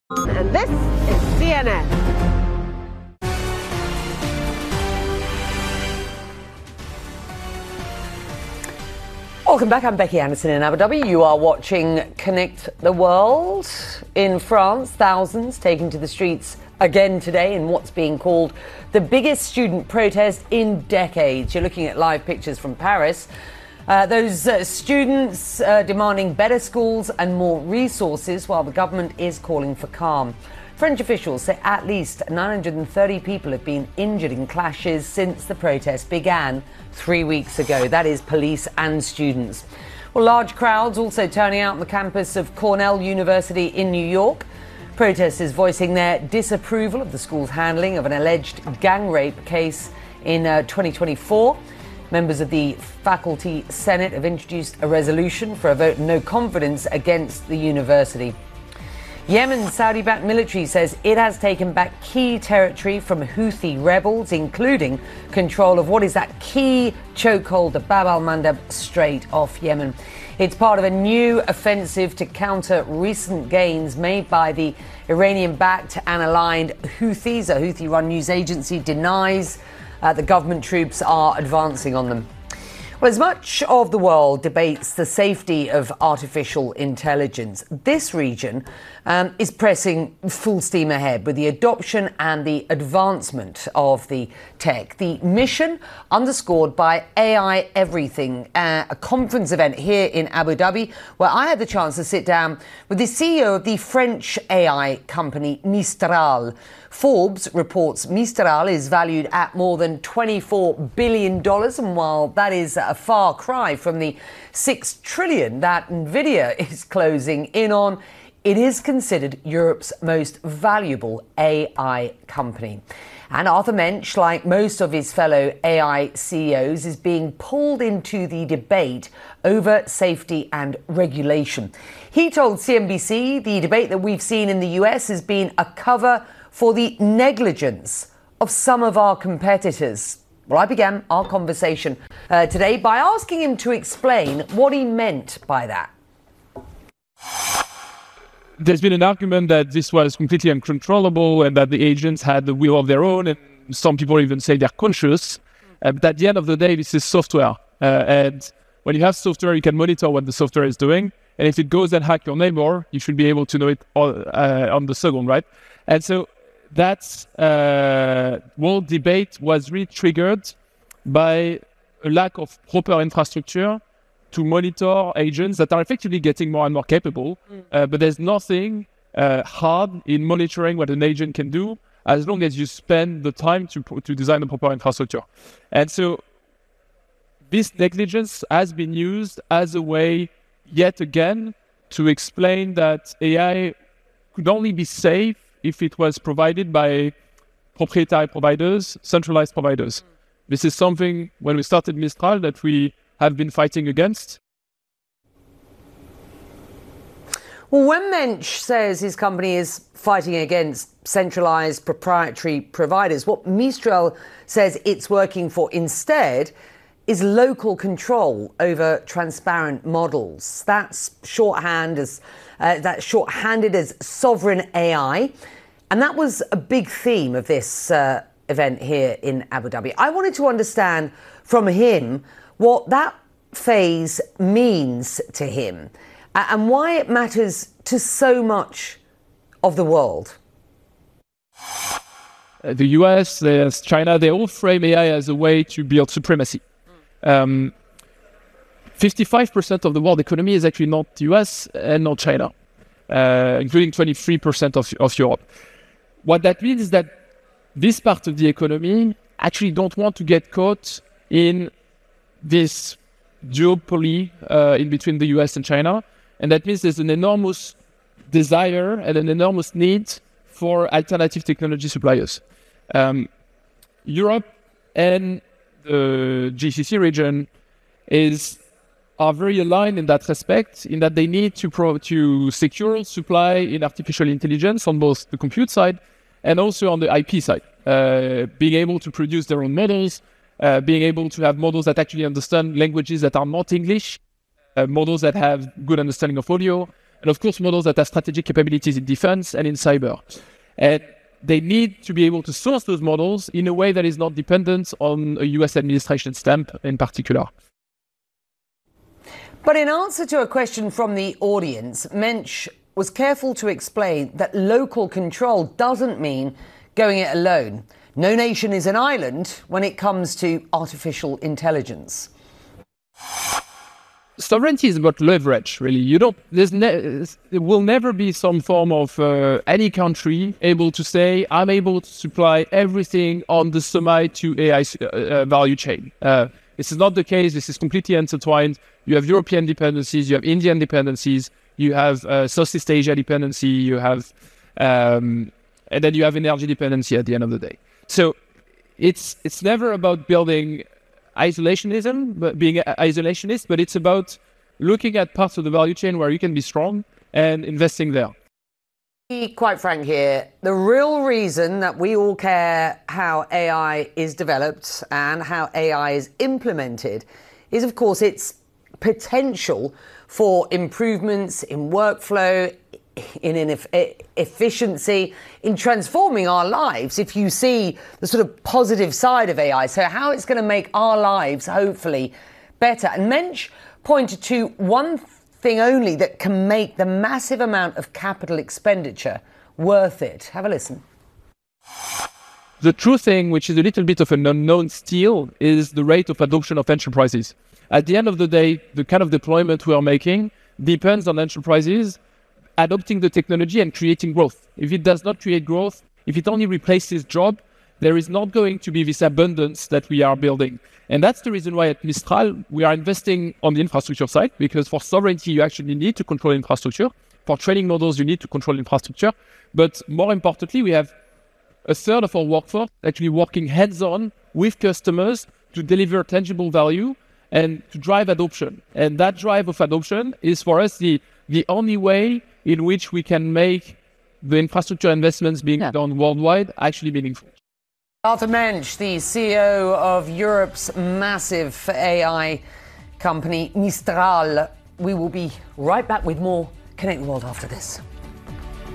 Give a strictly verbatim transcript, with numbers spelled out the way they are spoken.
And this is C N N. Welcome back. I'm Becky Anderson in Abu Dhabi. You are watching Connect the World. In France, thousands taking to the streets again today in what's being called the biggest student protest in decades. You're looking at live pictures from Paris. Uh, those uh, students uh, demanding better schools and more resources, while the government is calling for calm. French officials say at least nine hundred thirty people have been injured in clashes since the protest began three weeks ago. That is police and students. Well, large crowds also turning out on the campus of Cornell University in New York. Protesters voicing their disapproval of the school's handling of an alleged gang rape case in uh, twenty twenty-four. Members of the Faculty Senate have introduced a resolution for a vote of no confidence against the university. Yemen's Saudi-backed military says it has taken back key territory from Houthi rebels, including control of what is that key chokehold, the Bab al-Mandab Strait off Yemen. It's part of a new offensive to counter recent gains made by the Iranian-backed and aligned Houthis. A Houthi-run news agency denies uh, the government troops are advancing on them. Well, as much of the world debates the safety of artificial intelligence, this region um, is pressing full steam ahead with the adoption and the advancement of the tech. The mission underscored by A I Everything, uh, a conference event here in Abu Dhabi, where I had the chance to sit down with the C E O of the French A I company Mistral. Forbes reports Mistral is valued at more than twenty-four billion dollars, and while that is a far cry from the six trillion dollars that Nvidia is closing in on, it is considered Europe's most valuable A I company. And Arthur Mensch, like most of his fellow A I C E Os, is being pulled into the debate over safety and regulation. He told C N B C the debate that we've seen in the U S has been a cover for the negligence of some of our competitors. Well, I began our conversation uh, today by asking him to explain what he meant by that. There's been an argument that this was completely uncontrollable and that the agents had the will of their own, and some people even say they're conscious. Uh, but at the end of the day, this is software. Uh, and when you have software, you can monitor what the software is doing. And if it goes and hack your neighbor, you should be able to know it all, uh, on the second, right? And so that uh, whole debate was really triggered by a lack of proper infrastructure to monitor agents that are effectively getting more and more capable. Mm. Uh, but there's nothing uh, hard in monitoring what an agent can do as long as you spend the time to to design the proper infrastructure. And so this negligence has been used as a way, yet again, to explain that A I could only be safe if it was provided by proprietary providers, centralized providers. Mm. This is something, when we started Mistral, that we have been fighting against. Well, when Mensch says his company is fighting against centralized proprietary providers, what Mistral says it's working for instead is local control over transparent models. That's shorthand as uh, that's shorthanded as sovereign A I, and that was a big theme of this uh, event here in Abu Dhabi. I wanted to understand from him what that phase means to him uh, and why it matters to so much of the world. Uh, the U S, there's China, they all frame A I as a way to build supremacy. Um, fifty-five percent of the world economy is actually not the U S and not China, uh, including twenty-three percent of, of Europe. What that means is that this part of the economy actually don't want to get caught in this duopoly uh, in between the U S and China. And that means there's an enormous desire and an enormous need for alternative technology suppliers. Um, Europe and the G C C region is are very aligned in that respect, in that they need to pro- to secure supply in artificial intelligence on both the compute side and also on the I P side. Uh, being able to produce their own models, uh, being able to have models that actually understand languages that are not English, uh, models that have good understanding of audio, and of course models that have strategic capabilities in defense and in cyber. And they need to be able to source those models in a way that is not dependent on a U S administration stamp in particular. But in answer to a question from the audience, Mensch was careful to explain that local control doesn't mean going it alone. No nation is an island when it comes to artificial intelligence. Sovereignty is about leverage, really. You don't. There's ne- there will never be some form of uh, any country able to say, "I'm able to supply everything on the semi to A I uh, value chain." Uh, this is not the case. This is completely intertwined. You have European dependencies, you have Indian dependencies, you have uh, Southeast Asia dependency, you have, um, and then you have energy dependency at the end of the day. So it's it's never about building isolationism, but being isolationist, but it's about looking at parts of the value chain where you can be strong and investing there. Be quite frank here, the real reason that we all care how A I is developed and how A I is implemented is, of course, its potential for improvements in workflow, in efficiency, in transforming our lives, if you see the sort of positive side of A I. So how it's going to make our lives, hopefully, better. And Mensch pointed to one thing only that can make the massive amount of capital expenditure worth it. Have a listen. The true thing, which is a little bit of an unknown still, is the rate of adoption of enterprises. At the end of the day, the kind of deployment we are making depends on enterprises adopting the technology and creating growth. If it does not create growth, if it only replaces job, there is not going to be this abundance that we are building. And that's the reason why at Mistral, we are investing on the infrastructure side, because for sovereignty, you actually need to control infrastructure. For training models, you need to control infrastructure. But more importantly, we have a third of our workforce actually working hands-on with customers to deliver tangible value and to drive adoption. And that drive of adoption is for us the, the only way in which we can make the infrastructure investments being yeah. done worldwide actually meaningful. Arthur Mensch, the C E O of Europe's massive A I company, Mistral. We will be right back with more Connect the World after this.